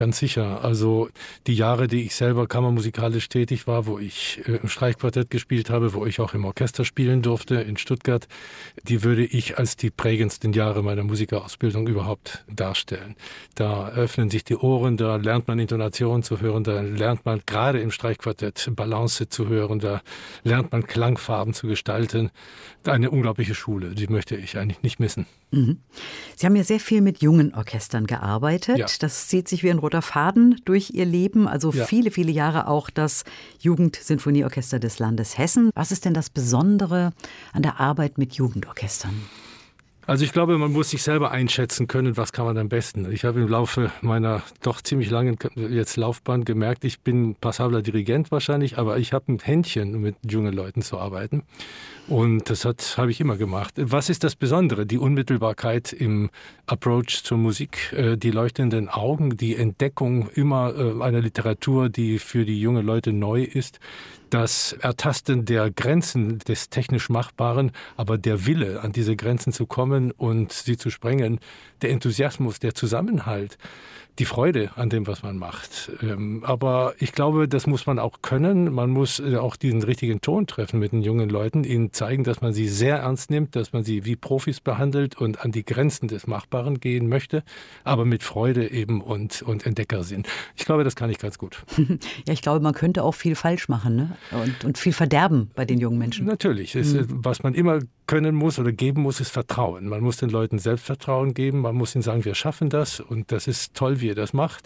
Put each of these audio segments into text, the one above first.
Ganz sicher. Also die Jahre, die ich selber kammermusikalisch tätig war, wo ich im Streichquartett gespielt habe, wo ich auch im Orchester spielen durfte in Stuttgart, die würde ich als die prägendsten Jahre meiner Musikerausbildung überhaupt darstellen. Da öffnen sich die Ohren, da lernt man Intonation zu hören, da lernt man gerade im Streichquartett Balance zu hören, da lernt man Klangfarben zu gestalten. Eine unglaubliche Schule, die möchte ich eigentlich nicht missen. Mhm. Sie haben ja sehr viel mit jungen Orchestern gearbeitet. Ja. Das zieht sich wie ein roter Faden durch Ihr Leben. Also Ja. viele, viele Jahre auch das Jugendsinfonieorchester des Landes Hessen. Was ist denn das Besondere an der Arbeit mit Jugendorchestern? Also ich glaube, man muss sich selber einschätzen können, was kann man am besten. Ich habe im Laufe meiner doch ziemlich langen jetzt Laufbahn gemerkt, ich bin ein passabler Dirigent wahrscheinlich, aber ich habe ein Händchen, mit jungen Leuten zu arbeiten. Und das habe ich immer gemacht. Was ist das Besondere? Die Unmittelbarkeit im Approach zur Musik, die leuchtenden Augen, die Entdeckung immer einer Literatur, die für die jungen Leute neu ist, das Ertasten der Grenzen des technisch Machbaren, aber der Wille, an diese Grenzen zu kommen und sie zu sprengen, der Enthusiasmus, der Zusammenhalt, die Freude an dem, was man macht. Aber ich glaube, das muss man auch können. Man muss auch diesen richtigen Ton treffen mit den jungen Leuten, ihnen zeigen, dass man sie sehr ernst nimmt, dass man sie wie Profis behandelt und an die Grenzen des Machbaren gehen möchte, aber mit Freude eben und Entdeckersinn. Ich glaube, das kann ich ganz gut. Ja, ich glaube, man könnte auch viel falsch machen, ne? Und viel verderben bei den jungen Menschen. Natürlich. Was man immer können muss oder geben muss, ist Vertrauen. Man muss den Leuten Selbstvertrauen geben. Man muss ihnen sagen, wir schaffen das und das ist toll, wie ihr das macht.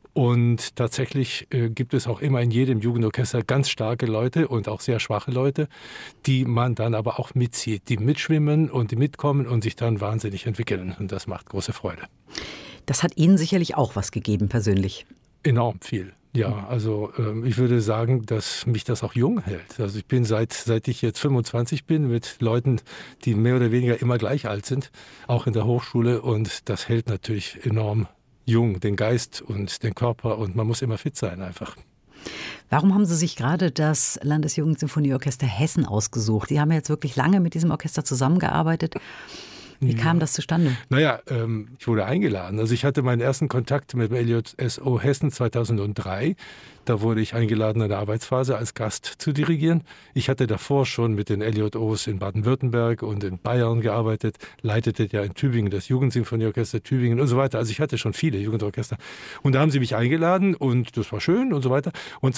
Und tatsächlich gibt es auch immer in jedem Jugendorchester ganz starke Leute und auch sehr schwache Leute, die man dann aber auch mitzieht, die mitschwimmen und die mitkommen und sich dann wahnsinnig entwickeln. Und das macht große Freude. Das hat Ihnen sicherlich auch was gegeben, persönlich. Enorm viel. Ja, also ich würde sagen, dass mich das auch jung hält. Also ich bin seit ich jetzt 25 bin mit Leuten, die mehr oder weniger immer gleich alt sind, auch in der Hochschule. Und das hält natürlich enorm jung, den Geist und den Körper. Und man muss immer fit sein einfach. Warum haben Sie sich gerade das Landesjugendsinfonieorchester Hessen ausgesucht? Sie haben jetzt wirklich lange mit diesem Orchester zusammengearbeitet. Wie kam das zustande? Naja, ich wurde eingeladen. Also ich hatte meinen ersten Kontakt mit dem LJSO Hessen 2003. Da wurde ich eingeladen, in der Arbeitsphase als Gast zu dirigieren. Ich hatte davor schon mit den LJOs in Baden-Württemberg und in Bayern gearbeitet, leitete ja in Tübingen das Jugendsinfonieorchester Tübingen und so weiter. Also ich hatte schon viele Jugendorchester. Und da haben sie mich eingeladen und das war schön und so weiter. Und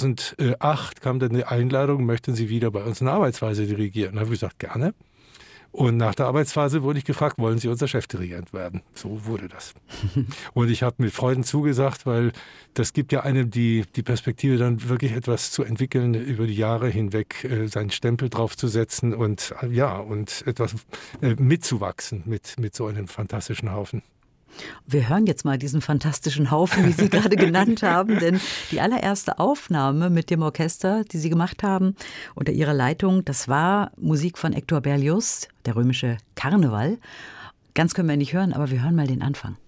2008 kam dann eine Einladung, möchten Sie wieder bei uns in der Arbeitsphase dirigieren? Da habe ich gesagt, gerne. Und nach der Arbeitsphase wurde ich gefragt, wollen Sie unser Chefdirigent werden? So wurde das. Und ich habe mit Freuden zugesagt, weil das gibt ja einem die Perspektive, dann wirklich etwas zu entwickeln, über die Jahre hinweg seinen Stempel draufzusetzen und etwas mitzuwachsen mit so einem fantastischen Haufen. Wir hören jetzt mal diesen fantastischen Haufen, wie Sie gerade genannt haben, denn die allererste Aufnahme mit dem Orchester, die Sie gemacht haben, unter Ihrer Leitung, das war Musik von Hector Berlioz, der römische Karneval. Ganz können wir nicht hören, aber wir hören mal den Anfang.